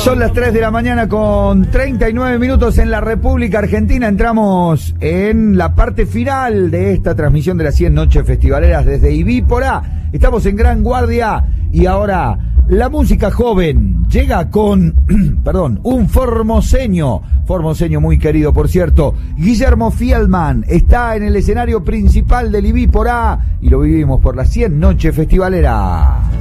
Son las 3 de la mañana con 39 minutos en la República Argentina. Entramos en la parte final de esta transmisión de las 100 noches festivaleras desde Ibípora. Estamos en Gran Guardia y ahora la música joven llega con, un formoseño muy querido, por cierto. Guillermo Fielman está en el escenario principal del Ibípora y lo vivimos por las 100 noches festivaleras.